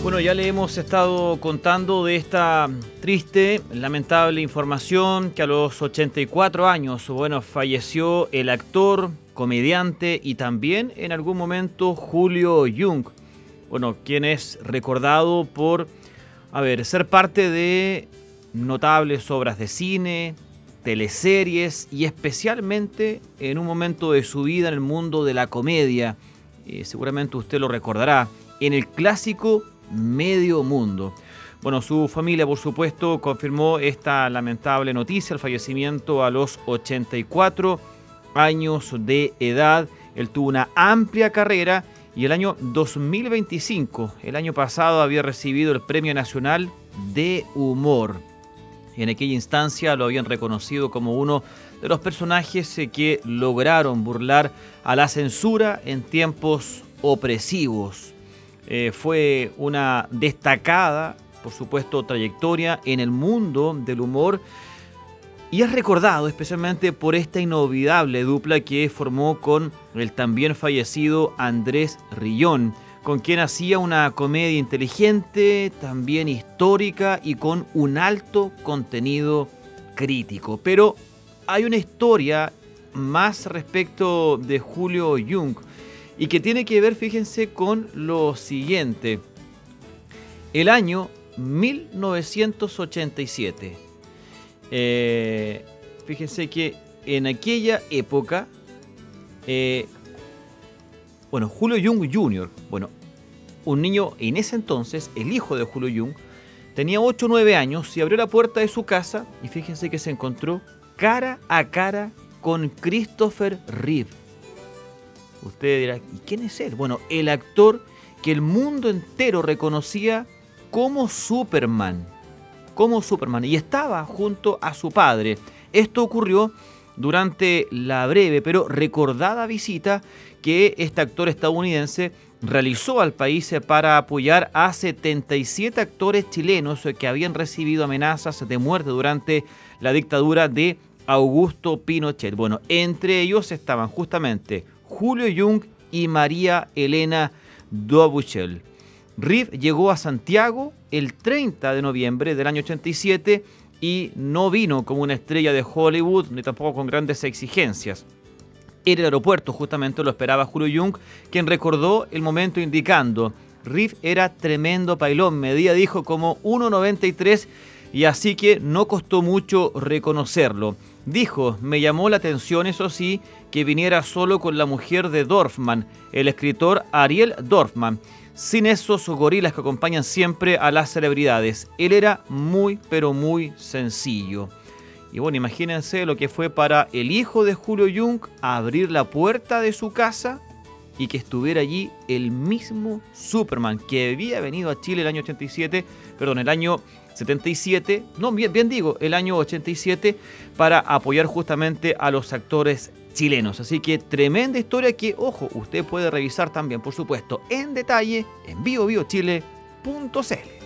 Bueno, ya le hemos estado contando de esta triste, lamentable información que a los 84 años, falleció el actor, comediante y también en algún momento Julio Jung. Quien es recordado por, ser parte de notables obras de cine, teleseries y especialmente en un momento de su vida en el mundo de la comedia. Seguramente usted lo recordará, en el clásico Medio Mundo. Su familia, por supuesto, confirmó esta lamentable noticia, el fallecimiento a los 84 años de edad. Él tuvo una amplia carrera y el año 2025, el año pasado, había recibido el Premio Nacional de Humor. En aquella instancia lo habían reconocido como uno de los personajes que lograron burlar a la censura en tiempos opresivos. Fue una destacada, por supuesto, trayectoria en el mundo del humor y es recordado especialmente por esta inolvidable dupla que formó con el también fallecido Andrés Rillón, con quien hacía una comedia inteligente, también histórica y con un alto contenido crítico. Pero hay una historia más respecto de Julio Jung y que tiene que ver, fíjense, con lo siguiente. El año 1987. Fíjense que en aquella época, Julio Jung Jr., un niño en ese entonces, el hijo de Julio Jung, tenía 8 o 9 años y abrió la puerta de su casa y fíjense que se encontró cara a cara con Christopher Reeve. Usted dirá, ¿y quién es él? El actor que el mundo entero reconocía como Superman. Y estaba junto a su padre. Esto ocurrió durante la breve pero recordada visita que este actor estadounidense realizó al país para apoyar a 77 actores chilenos que habían recibido amenazas de muerte durante la dictadura de Augusto Pinochet. Entre ellos estaban justamente Julio Jung y María Elena Dobuchel. Reeve llegó a Santiago el 30 de noviembre del año 87 y no vino como una estrella de Hollywood ni tampoco con grandes exigencias. En el aeropuerto justamente lo esperaba Julio Jung, quien recordó el momento indicando: Reeve era tremendo pailón, medía, dijo, como 1,93 y así que no costó mucho reconocerlo. Dijo, me llamó la atención, eso sí, que viniera solo con la mujer de Dorfman, el escritor Ariel Dorfman, sin esos gorilas que acompañan siempre a las celebridades. Él era muy, pero muy sencillo. Y imagínense lo que fue para el hijo de Julio Jung abrir la puerta de su casa y que estuviera allí el mismo Superman que había venido a Chile el año 77, el año 87, para apoyar justamente a los actores chilenos. Así que tremenda historia que, ojo, usted puede revisar también, por supuesto, en detalle en biobiochile.cl.